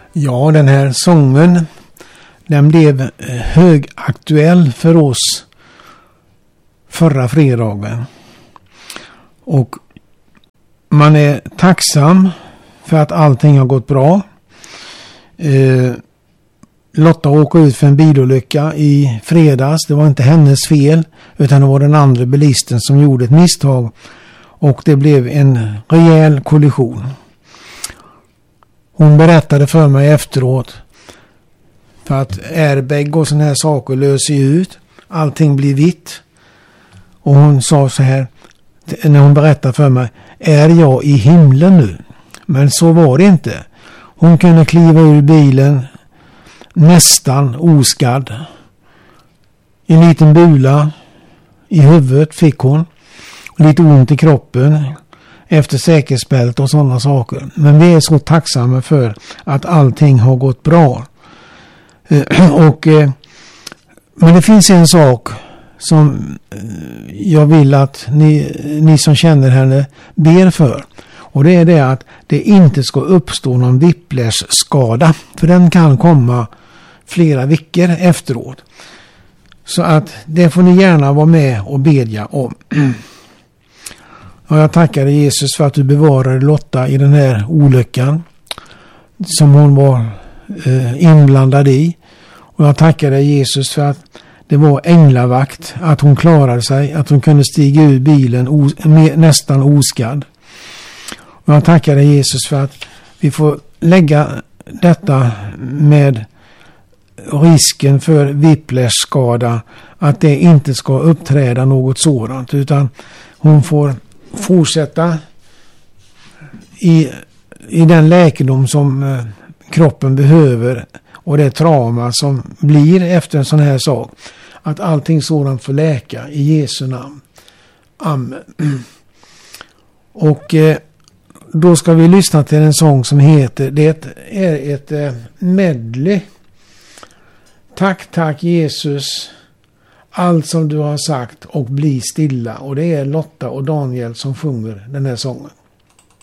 Ja, den här sången, den blev högaktuell för oss förra fredagen. Och man är tacksam för att allting har gått bra. Lotta åkte ut för en bilolycka i fredags. Det var inte hennes fel, utan det var den andra bilisten som gjorde ett misstag. Och det blev en rejäl kollision. Hon berättade för mig efteråt, för att airbag och såna här saker löser ut. Allting blir vitt. Och hon sa så här, när hon berättade för mig, är jag i himlen nu? Men så var det inte. Hon kunde kliva ur bilen nästan oskadd. En liten bula i huvudet fick hon. Lite ont i kroppen efter säkerhetsbälte och sådana saker. Men vi är så tacksamma för att allting har gått bra. Men det finns en sak som jag vill att ni som känner henne ber för. Och det är det att det inte ska uppstå någon whiplash-skada. För den kan komma flera veckor efteråt. Så att det får ni gärna vara med och bedja om. Och jag tackar Jesus för att du bevarade Lotta i den här olyckan som hon var inblandad i. Och jag tackar dig Jesus för att det var änglavakt, att hon klarade sig, att hon kunde stiga ur bilen nästan oskadd. Och jag tackar dig Jesus för att vi får lägga detta med risken för whiplash-skada, att det inte ska uppträda något sådant, utan hon får fortsätta i den läkedom som kroppen behöver och det trauma som blir efter en sån här sak. Att allting sådant får läka i Jesu namn. Amen. Och då ska vi lyssna till en sång som heter, det är ett medley. Tack Jesus, allt som du har sagt och bli stilla. Och det är Lotta och Daniel som sjunger den här sången.